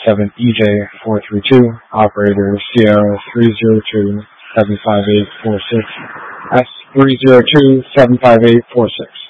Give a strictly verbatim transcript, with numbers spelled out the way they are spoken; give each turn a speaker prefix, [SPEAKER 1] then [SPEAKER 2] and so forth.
[SPEAKER 1] seven E J four three two, operator Sierra three zero two seven five eight four six, S three zero two seven five eight four six.